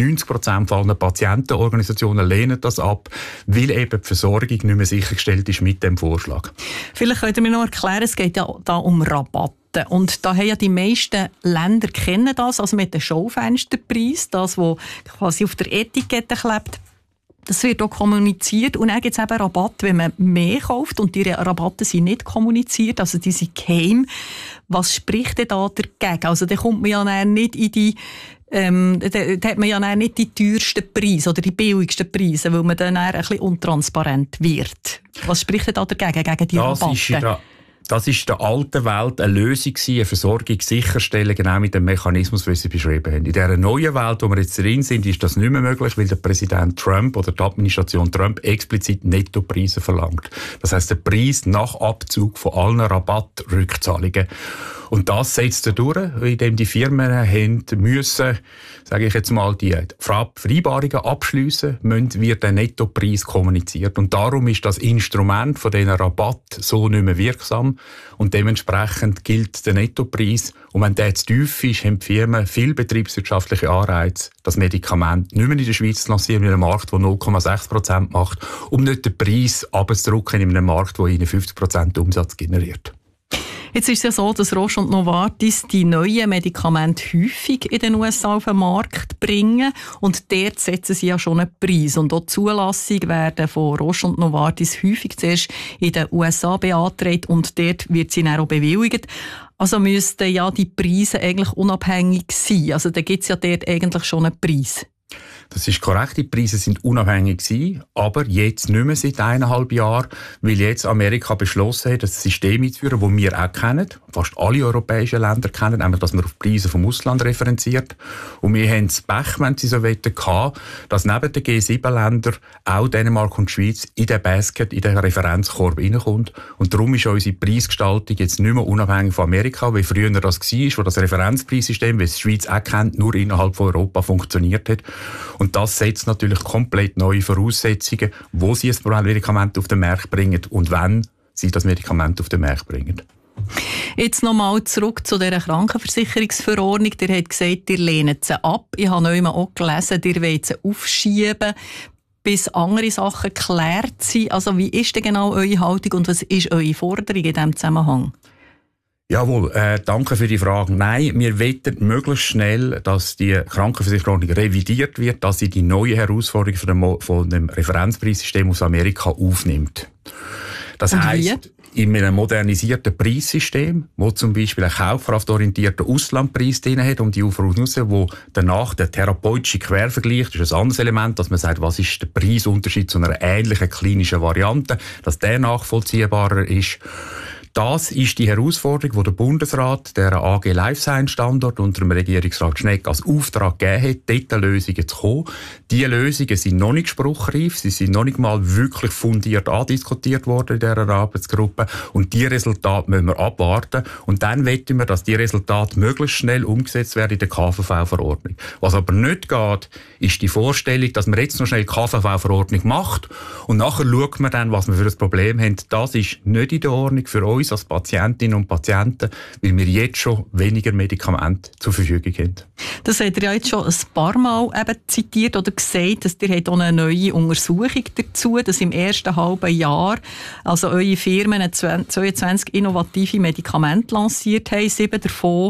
[SPEAKER 10] 90% von allen Patientenorganisationen lehnen das ab, weil eben die Versorgung nicht mehr sichergestellt ist mit dem Vorschlag.
[SPEAKER 9] Vielleicht könnt ihr mir noch erklären, es geht ja da um Rabatte. Und da haben ja die meisten Länder kennen das, also mit dem Schaufensterpreis, das, was quasi auf der Etikette klebt. Das wird auch kommuniziert und dann gibt es eben Rabatt, wenn man mehr kauft und die Rabatte sind nicht kommuniziert, also die sind geheim. Was spricht denn da dagegen? Also da kommt man ja nicht in die da hat man ja nicht die teuersten Preise oder die billigsten Preise, weil man dann ein bisschen untransparent wird. Was spricht denn da dagegen, gegen die Rabatte?
[SPEAKER 10] Das ist in der alten Welt eine Lösung gewesen, eine Versorgung sicherstellen, genau mit dem Mechanismus, wie Sie beschrieben haben. In dieser neuen Welt, wo wir jetzt drin sind, ist das nicht mehr möglich, weil der Präsident Trump oder die Administration Trump explizit Nettopreise verlangt. Das heisst, der Preis nach Abzug von allen Rabattrückzahlungen. Und das setzt er durch, indem die Firmen haben müssen, sage ich jetzt mal, die Vereinbarungen abschliessen, wird der Nettopreis kommuniziert. Und darum ist das Instrument von diesen Rabatt so nicht mehr wirksam. Und dementsprechend gilt der Nettopreis. Und wenn der zu tief ist, haben die Firmen viel betriebswirtschaftliche Anreize, das Medikament nicht mehr in der Schweiz zu lancieren, in einem Markt, der 0,6% macht, um nicht den Preis abzudrücken in einem Markt, der ihnen 50% Umsatz generiert.
[SPEAKER 9] Jetzt ist es ja so, dass Roche und Novartis die neuen Medikamente häufig in den USA auf den Markt bringen und dort setzen sie ja schon einen Preis. Und auch die Zulassung werden von Roche und Novartis häufig zuerst in den USA beantragt und dort wird sie dann auch bewilligt. Also müssten ja die Preise eigentlich unabhängig sein. Also da gibt es ja dort eigentlich schon einen Preis.
[SPEAKER 10] Das ist korrekt, die Preise sind unabhängig gewesen, aber jetzt nicht mehr seit 1,5 Jahren, weil jetzt Amerika beschlossen hat, das System einzuführen, das wir auch kennen, fast alle europäischen Länder kennen, nämlich, dass man auf Preise vom Ausland referenziert. Und wir haben das Pech, wenn Sie so wollen, gehabt, dass neben den G7-Ländern auch Dänemark und die Schweiz in den Basket, in den Referenzkorb reinkommt. Und darum ist unsere Preisgestaltung jetzt nicht mehr unabhängig von Amerika, wie früher das war, wo das Referenzpreissystem, wie es die Schweiz auch kennt, nur innerhalb von Europa funktioniert hat. Und das setzt natürlich komplett neue Voraussetzungen, wo sie ein Medikament auf den Markt bringen und wann sie das Medikament auf den Markt bringen.
[SPEAKER 9] Jetzt nochmal zurück zu dieser Krankenversicherungsverordnung. Ihr habt gesagt, ihr lehnt sie ab. Ich habe neulich auch gelesen, ihr wollt sie aufschieben, bis andere Sachen geklärt sind. Also wie ist denn genau eure Haltung und was ist eure Forderung in diesem Zusammenhang?
[SPEAKER 10] Jawohl, danke für die Frage. Nein, wir wollen möglichst schnell, dass die Krankenversicherung revidiert wird, dass sie die neue Herausforderung von dem Referenzpreissystem aus Amerika aufnimmt. Das heisst, in einem modernisierten Preissystem, wo zum Beispiel ein kaufkraftorientierter Auslandpreis drin hat, um die voraus, wo danach der therapeutische Quervergleich, das ist ein anderes Element, dass man sagt, was ist der Preisunterschied zu einer ähnlichen klinischen Variante, dass der nachvollziehbarer ist. Das ist die Herausforderung, die der Bundesrat, der AG Life Science Standort unter dem Regierungsrat Schnegg als Auftrag gegeben hat, dort Lösungen zu kommen. Diese Lösungen sind noch nicht spruchreif, sie sind noch nicht mal wirklich fundiert andiskutiert worden in dieser Arbeitsgruppe und die Resultate müssen wir abwarten und dann wollen wir, dass die Resultate möglichst schnell umgesetzt werden in der KVV-Verordnung. Was aber nicht geht, ist die Vorstellung, dass man jetzt noch schnell die KVV-Verordnung macht und nachher schaut man dann, was wir für ein Problem haben. Das ist nicht in der Ordnung für uns als Patientinnen und Patienten, weil wir jetzt schon weniger Medikamente zur Verfügung haben.
[SPEAKER 9] Das habt ihr ja jetzt schon ein paar Mal eben zitiert oder gesagt, dass ihr auch eine neue Untersuchung dazu, dass im ersten halben Jahr also eure Firmen 22 innovative Medikamente lanciert haben. 7 davon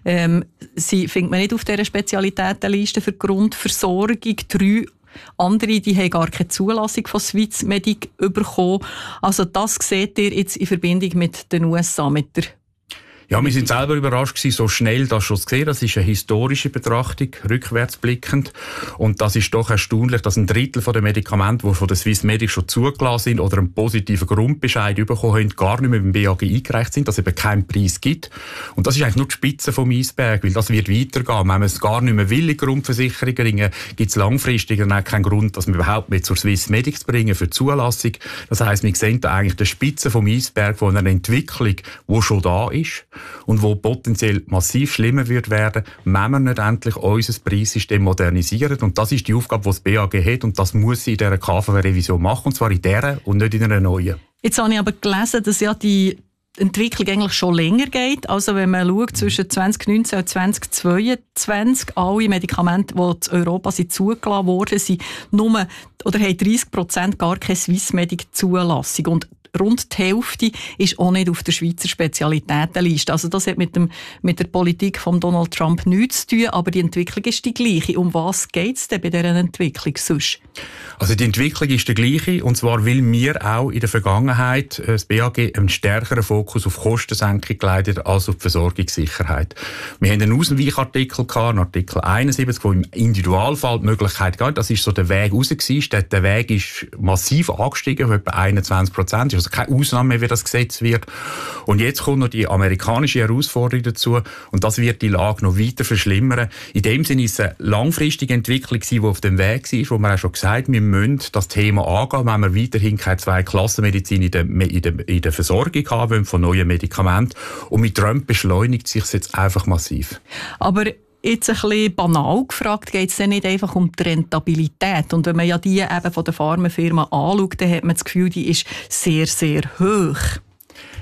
[SPEAKER 9] findet man nicht auf dieser Spezialitätenliste für Grundversorgung. 3 andere, die haben gar keine Zulassung von Swissmedic bekommen. Also das seht ihr jetzt in Verbindung mit den USA, mit der
[SPEAKER 10] Ja, wir sind selber überrascht gewesen, so schnell das schon zu sehen. Das ist eine historische Betrachtung, rückwärtsblickend. Und das ist doch erstaunlich, dass ein Drittel der Medikamente, die von der Swissmedic schon zugelassen sind oder einen positiven Grundbescheid bekommen haben, gar nicht mehr beim BAG eingereicht sind, dass es eben keinen Preis gibt. Und das ist eigentlich nur die Spitze vom Eisberg, weil das wird weitergehen. Wenn man es gar nicht mehr will, Grundversicherungen bringen, gibt es langfristig dann auch keinen Grund, dass man überhaupt mehr zur Swissmedic zu bringen für die Zulassung. Das heisst, wir sehen da eigentlich die Spitze vom Eisberg von einer Entwicklung, die schon da ist. Und wo potenziell massiv schlimmer wird werden, wenn wir nicht endlich unser Preissystem modernisieren. Und das ist die Aufgabe, die das BAG hat. Und das muss sie in dieser KVW-Revision machen. Und zwar in dieser und nicht in einer neuen.
[SPEAKER 9] Jetzt habe ich aber gelesen, dass ja die Entwicklung eigentlich schon länger geht. Also wenn man schaut, zwischen 2019 und 2022, alle Medikamente, die in Europa sind zugelassen wurden, sind nur, oder haben 30% gar keine Swissmedic-Zulassung. Und rund die Hälfte ist auch nicht auf der Schweizer Spezialitätenliste. Also das hat mit der Politik von Donald Trump nichts zu tun, aber die Entwicklung ist die gleiche. Um was geht es denn bei dieser Entwicklung sonst?
[SPEAKER 10] Also die Entwicklung ist die gleiche, und zwar weil wir auch in der Vergangenheit das BAG einen stärkeren Fokus auf Kostensenkung geleitet als auf die Versorgungssicherheit. Wir haben einen Ausweichartikel gehabt, Artikel 71, wo im Individualfall die Möglichkeit gab, das ist so der Weg raus gewesen. Der Weg ist massiv angestiegen, auf etwa 21%. Also keine Ausnahme mehr, wie das Gesetz wird. Und jetzt kommt noch die amerikanische Herausforderung dazu, und das wird die Lage noch weiter verschlimmern. In dem Sinne ist es eine langfristige Entwicklung, die auf dem Weg ist, wo man auch schon gesagt hat, wir müssen das Thema angehen, wenn wir weiterhin keine Zweiklassenmedizin in der Versorgung haben wollen von neuen Medikamenten. Und mit Trump beschleunigt sich es jetzt einfach massiv.
[SPEAKER 9] Aber jetzt ein bisschen banal gefragt, geht es denn nicht einfach um die Rentabilität? Und wenn man ja die eben von der Pharmafirma anschaut, dann hat man das Gefühl, die ist sehr, sehr hoch.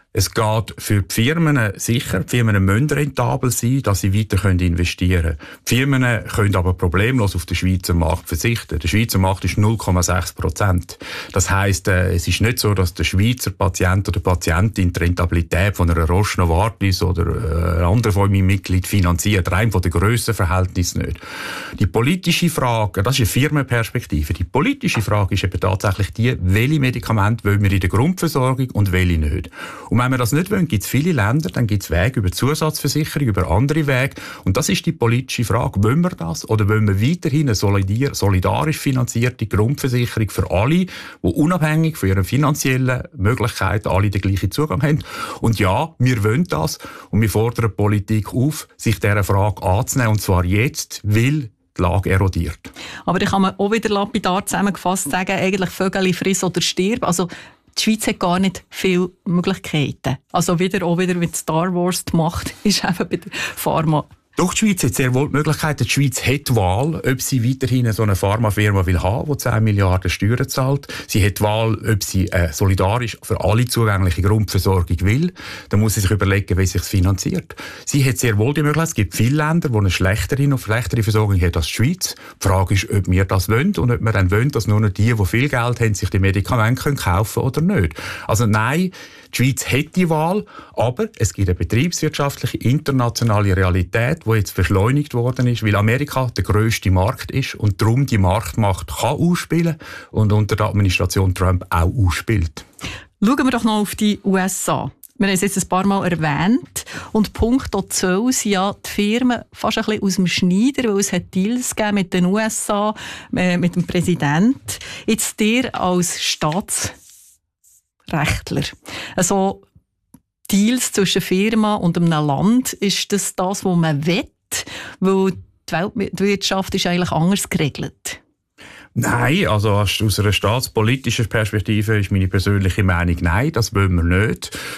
[SPEAKER 10] Es geht für die Firmen sicher. Die Firmen müssen rentabel sein, dass sie weiter investieren können. Die Firmen können aber problemlos auf den Schweizer Markt verzichten. Der Schweizer Markt ist 0,6%. Das heisst, es ist nicht so, dass der Schweizer Patient oder Patientin die Rentabilität von einer Roche Novartis oder einer anderen von meinem Mitglied finanziert. Rein von der Grössenverhältnis nicht. Die politische Frage, das ist eine Firmenperspektive. Die politische Frage ist eben tatsächlich die, welche Medikamente wollen wir in der Grundversorgung und welche nicht. Und wenn wir das nicht wollen, gibt es viele Länder, dann gibt es Wege über Zusatzversicherung, über andere Wege. Und das ist die politische Frage. Wollen wir das? Oder wollen wir weiterhin eine solidarisch finanzierte Grundversicherung für alle, die unabhängig von ihren finanziellen Möglichkeiten alle den gleichen Zugang haben? Und ja, wir wollen das. Und wir fordern die Politik auf, sich dieser Frage anzunehmen. Und zwar jetzt, weil die Lage erodiert.
[SPEAKER 9] Aber da kann man auch wieder lapidar zusammengefasst sagen, eigentlich Vögel friss oder stirb. Also die Schweiz hat gar nicht viele Möglichkeiten. Also auch wieder mit Star Wars die Macht ist eben bei der Pharma.
[SPEAKER 10] Doch, die Schweiz hat sehr wohl die Möglichkeit. Die Schweiz hat die Wahl, ob sie weiterhin so eine Pharmafirma will haben, die 10 Milliarden Steuern zahlt. Sie hat die Wahl, ob sie solidarisch für alle zugängliche Grundversorgung will. Dann muss sie sich überlegen, wie sie sich finanziert. Sie hat sehr wohl die Möglichkeit. Es gibt viele Länder, die eine schlechtere Versorgung haben als die Schweiz. Die Frage ist, ob wir das wollen und ob wir dann wollen, dass nur noch die viel Geld haben, sich die Medikamente kaufen können oder nicht. Also nein, die Schweiz hat die Wahl, aber es gibt eine betriebswirtschaftliche, internationale Realität, die jetzt beschleunigt worden ist, weil Amerika der grösste Markt ist und darum die Marktmacht kann ausspielen und unter der Administration Trump auch ausspielt.
[SPEAKER 9] Schauen wir doch noch auf die USA. Wir haben es jetzt ein paar Mal erwähnt. Und punkto Zoll sind ja die Firmen fast ein bisschen aus dem Schneider, weil es hat Deals gegeben mit den USA, mit dem Präsidenten. Jetzt dir als Staatsrechtler. Also Deals zwischen Firma und einem Land, ist das, was man will? Weil die Weltwirtschaft ist eigentlich anders geregelt.
[SPEAKER 10] Nein, also aus einer staatspolitischen Perspektive ist meine persönliche Meinung, nein, das wollen wir nicht.